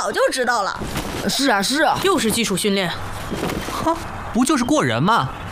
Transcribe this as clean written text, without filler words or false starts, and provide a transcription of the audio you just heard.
早就知道了。 是啊， 又是基础训练。 哼，不就是过人吗？